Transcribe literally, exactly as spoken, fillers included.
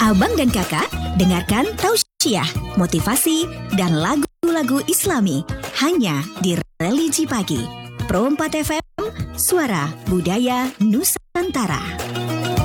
Abang dan kakak, dengarkan tausiah, motivasi, dan lagu-lagu Islami hanya di Religi Pagi. Pro empat F M, Suara Budaya Nusantara.